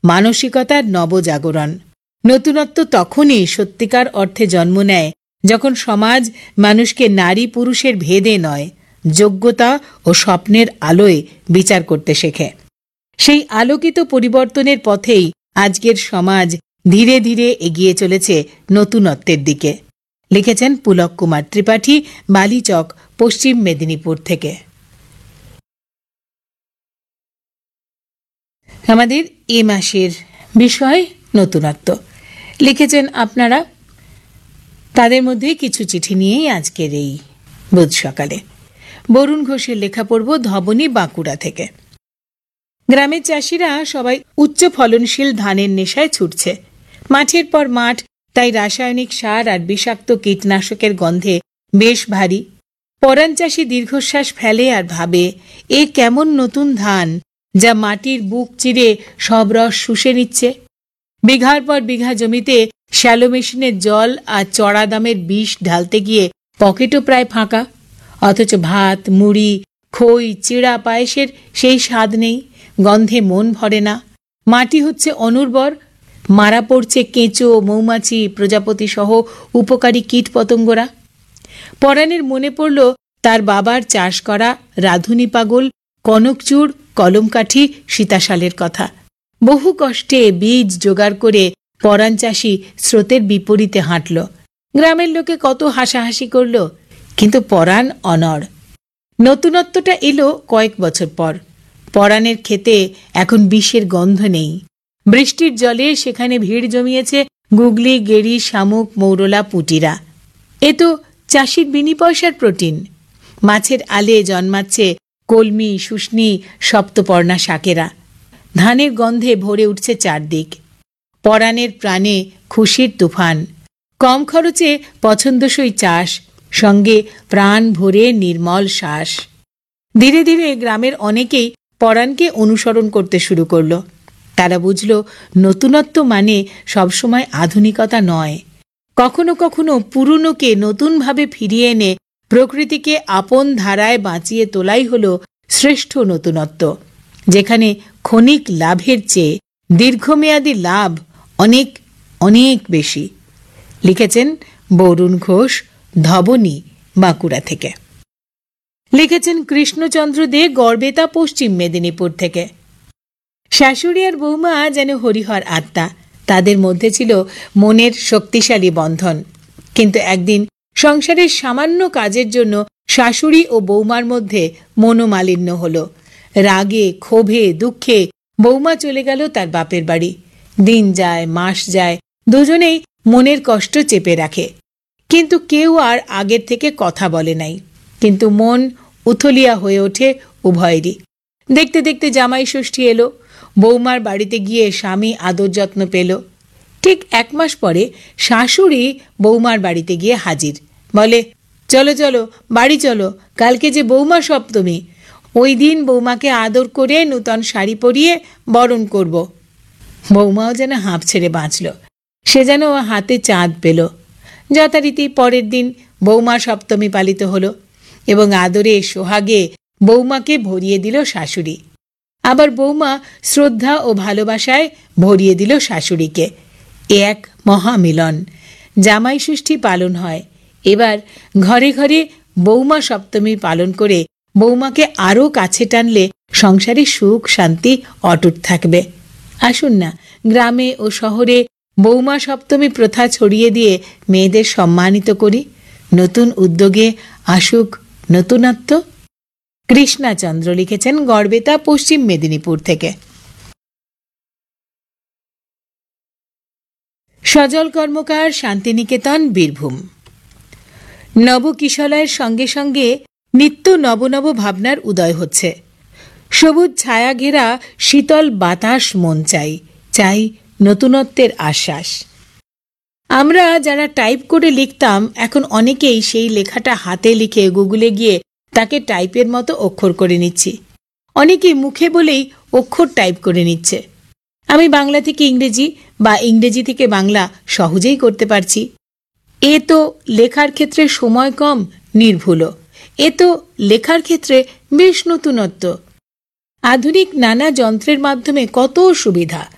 মানসিকতার নবজাগরণ। নতুনত্ব তখনই সত্যিকার অর্থে জন্ম নেয় যখন সমাজ মানুষকে নারী পুরুষের ভেদে নয়, যোগ্যতা ও স্বপ্নের আলোয় বিচার করতে শেখে। সেই আলোকিত পরিবর্তনের পথেই আজকের সমাজ ধীরে ধীরে এগিয়ে চলেছে নতুনত্বের দিকে। লিখেছেন পুলক কুমার ত্রিপাঠী, বালিচক, পশ্চিম মেদিনীপুর থেকে। আমাদের এ মাসের বিষয় নতুনত্ব। লিখেছেন আপনারা, তাদের মধ্যে কিছু চিঠি নিয়েই আজকের এই বুধ সকালে। বরুণ ঘোষের লেখা পড়ব ধবনী, বাঁকুড়া থেকে। গ্রামের চাষিরা সবাই উচ্চ ফলনশীল ধানের নেশায় ছুটছে। মাঠের পর মাঠ, তাই রাসায়নিক সার আর বিষাক্ত কীটনাশকের গন্ধে বেশ ভারী। পরাণ চাষি দীর্ঘশ্বাস ফেলে আর ভাবে, এ কেমন নতুন ধান যা মাটির বুক চিরে সব রস শুষে নিচ্ছে। বিঘার পর বিঘা জমিতে শ্যালো মেশিনের জল আর চড়া দামের বিষ ঢালতে গিয়ে পকেটও প্রায় ফাঁকা। অথচ ভাত, মুড়ি, খই, চিড়া, পায়েসের সেই স্বাদ নেই, গন্ধে মন ভরে না। মাটি হচ্ছে অনুর্বর, মারা পড়ছে কেঁচো, মৌমাছি, প্রজাপতি সহ উপকারী কীট পতঙ্গরা। পরাণের মনে পড়ল তার বাবার চাষ করা রাধুনি পাগল, কনকচুর, কলমকাঠি, সীতাশালের কথা। বহু কষ্টে বীজ জোগাড় করে পরাণ চাষি স্রোতের বিপরীতে হাঁটল। গ্রামের লোকে কত হাসাহাসি করল, কিন্তু পরাণ অনড়। নতুনত্বটা এলো কয়েক বছর পর। পরাণের ক্ষেতে এখন বিষের গন্ধ নেই। বৃষ্টির জলে সেখানে ভিড় জমিয়েছে গুগলি, গেড়ি, শামুক, মৌরলা, পুটিরা। এ তো চাষির বিনি পয়সার প্রোটিন। মাছের আলে জন্মাচ্ছে কলমি, শুষ্নি, সপ্তপর্ণা শাকেরা। ধানের গন্ধে ভরে উঠছে চারদিক। পরাণের প্রাণে খুশির তুফান। কম খরচে পছন্দসই চাষ, সঙ্গে প্রাণ ভরে নির্মল শ্বাস। ধীরে ধীরে গ্রামের অনেকেই পরাণকে অনুসরণ করতে শুরু করল। তারা বুঝল, নতুনত্ব মানে সবসময় আধুনিকতা নয়। কখনো কখনো পুরনোকে নতুনভাবে ফিরিয়ে এনে প্রকৃতিকে আপন ধারায় বাঁচিয়ে তোলাই হল শ্রেষ্ঠ নতুনত্ব, যেখানে ক্ষণিক লাভের চেয়ে দীর্ঘমেয়াদী লাভ অনেক অনেক বেশি। লিখেছেন বরুণ ঘোষ, ধবনী, বাঁকুড়া থেকে। লিখেছেন কৃষ্ণচন্দ্র দে, গড়বেতা, পশ্চিম মেদিনীপুর থেকে। শাশুড়ি আর বৌমা যেন হরিহর আত্মা। তাদের মধ্যে ছিল মনের শক্তিশালী বন্ধন। কিন্তু একদিন সংসারের সামান্য কাজের জন্য শাশুড়ি ও বৌমার মধ্যে মনোমালিন্য হলো। রাগে, ক্ষোভে, দুঃখে বৌমা চলে গেল তার বাপের বাড়ি। দিন যায়, মাস যায়, দুজনেই মনের কষ্ট চেপে রাখে। কিন্তু কেউ আর আগের থেকে কথা বলে নাই। কিন্তু মন উথলিয়া হয়ে ওঠে উভয়েরই। দেখতে দেখতে জামাই ষষ্ঠী এলো। বৌমার বাড়িতে গিয়ে স্বামী আদর যত্ন পেল। ঠিক 1 মাস পরে শাশুড়ি বৌমার বাড়িতে গিয়ে হাজির। বলে, চলো চলো, বাড়ি চলো, কালকে যে বৌমা সপ্তমী, ওই দিন বৌমাকে আদর করে নূতন শাড়ি পরিয়ে বরণ করব। বৌমাও যেন হাঁপ ছেড়ে বাঁচল। সে যেন হাতে চাঁদ পেল। যথারীতি পরের দিন বৌমা সপ্তমী পালিত হলো এবং আদরে সোহাগে বৌমাকে ভরিয়ে দিল শাশুড়ি। আবার বৌমা শ্রদ্ধা ও ভালোবাসায় ভরিয়ে দিল শাশুড়িকে। এ এক মহামিলন। জামাই ষষ্ঠী পালন হয়। এবার ঘরে ঘরে বৌমা সপ্তমী পালন করে বৌমাকে আরও কাছে টানলে সংসারে সুখ শান্তি অটুট থাকবে। আসুন না, গ্রামে ও শহরে বৌমা সপ্তমী প্রথা ছড়িয়ে দিয়ে মেয়েদের সম্মানিত করি। নতুন উদ্যোগে আসুক নতুনত্ব। কৃষ্ণচন্দ্র লিখেছেন গড়বেতা, পশ্চিম মেদিনীপুর থেকে। সজল কর্মকার, শান্তিনিকেতন, বীরভূম। নবকিশলয়ের সঙ্গে সঙ্গে নিত্য নবনব ভাবনার উদয় হচ্ছে। সবুজ ছায়া ঘেরা শীতল বাতাস মন চাই, চাই নতুনত্বের আশ্বাস। আমরা যারা টাইপ করে লিখতাম, এখন অনেকেই সেই লেখাটা হাতে লিখে গুগলে গিয়ে তাকে টাইপের মতো অক্ষর করে নিচ্ছি। অনেকেই মুখে বলেই অক্ষর টাইপ করে নিচ্ছে। আমি বাংলা থেকে ইংরেজি বা ইংরেজি থেকে বাংলা সহজেই করতে পারছি। এ তো লেখার ক্ষেত্রে সময় কম, নির্ভুল। এ তো লেখার ক্ষেত্রে বেশ নতুনত্ব। আধুনিক নানা যন্ত্রের মাধ্যমে কত সুবিধা।